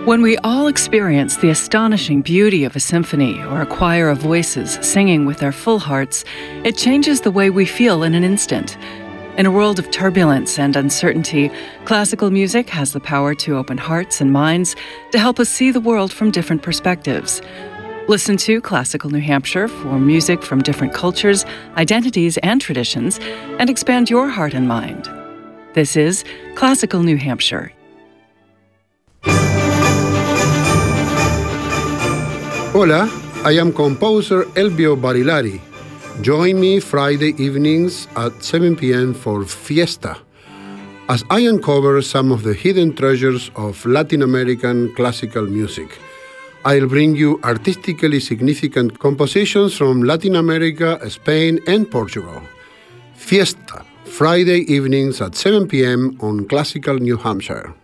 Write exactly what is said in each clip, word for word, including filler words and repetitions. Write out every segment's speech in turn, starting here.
When we all experience the astonishing beauty of a symphony or a choir of voices singing with their full hearts, it changes the way we feel in an instant. In a world of turbulence and uncertainty, classical music has the power to open hearts and minds to help us see the world from different perspectives. Listen to Classical New Hampshire for music from different cultures, identities, and traditions, and expand your heart and mind. This is Classical New Hampshire. Hola, I am composer Elvio Barilari. Join me Friday evenings at seven p.m. for Fiesta, as I uncover some of the hidden treasures of Latin American classical music. I'll bring you artistically significant compositions from Latin America, Spain, and Portugal. Fiesta, Friday evenings at seven p.m. on Classical New Hampshire.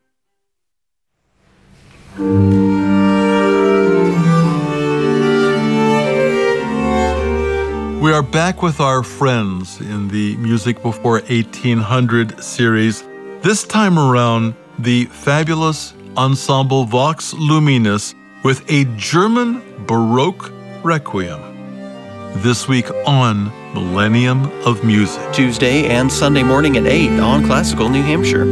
We are back with our friends in the Music Before eighteen hundred series. This time around, the fabulous ensemble Vox Luminis with a German Baroque Requiem. This week on Millennium of Music. Tuesday and Sunday morning at eight on Classical New Hampshire.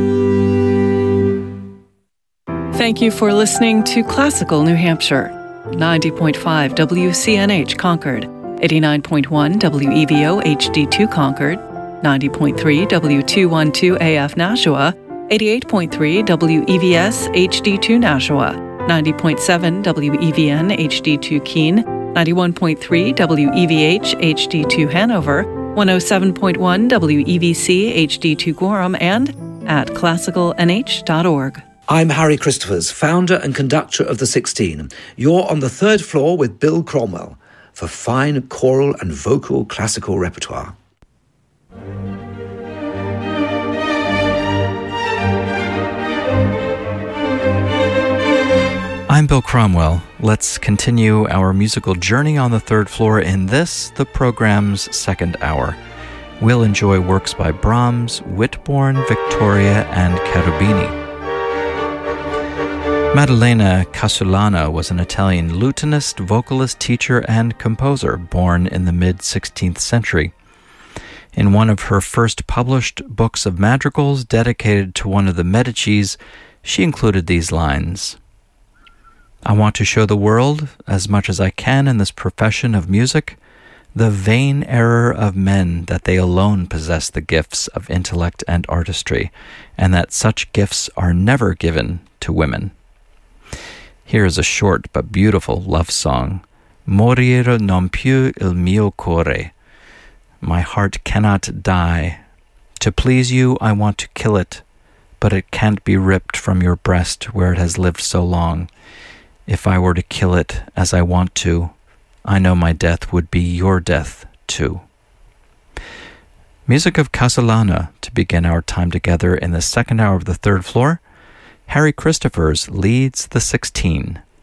Thank you for listening to Classical New Hampshire. ninety point five W C N H Concord. eighty-nine point one W E V O H D two Concord, ninety point three W two twelve A F Nashua, eighty-eight point three W E V S H D two Nashua, ninety point seven W E V N H D two Keene, ninety-one point three W E V H H D two Hanover, one oh seven point one W E V C H D two Gorham, and at classical n h dot org. I'm Harry Christophers, founder and conductor of The sixteen. You're on the third floor with Bill Cromwell for fine choral and vocal classical repertoire. I'm Bill Cromwell. Let's continue our musical journey on the third floor in this, the program's second hour. We'll enjoy works by Brahms, Whitborn, Victoria, and Cherubini. Maddalena Casulana was an Italian lutenist, vocalist, teacher, and composer born in the mid-sixteenth century. In one of her first published books of madrigals dedicated to one of the Medicis, she included these lines: I want to show the world, as much as I can in this profession of music, the vain error of men that they alone possess the gifts of intellect and artistry, and that such gifts are never given to women. Here is a short but beautiful love song, Morir non più il mio cuore. My heart cannot die. To please you, I want to kill it, but it can't be ripped from your breast where it has lived so long. If I were to kill it as I want to, I know my death would be your death too. Music of Casulana to begin our time together in the second hour of the third floor. Harry Christophers leads the sixteen.